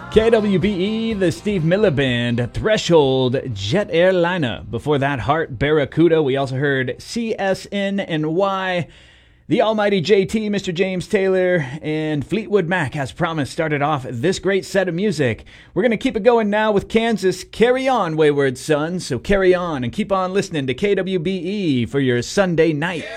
KWBE, the Steve Miller Band, Threshold, Jet Airliner. Before that, Heart, Barracuda. We also heard CSN and Y. The almighty JT, Mr. James Taylor, and Fleetwood Mac, as promised, started off this great set of music. We're going to keep it going now with Kansas. Carry on, Wayward Sons. So carry on and keep on listening to KWBE for your Sunday night.